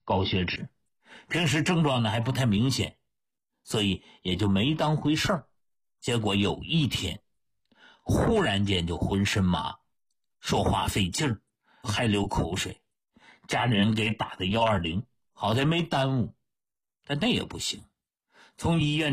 高血脂，平时症状呢还不太明显，所以也就没当回事儿。结果有一天忽然间就浑身麻，说话费劲儿，还流口水，家里人给打的120，好在没耽误，但那也不行。从医院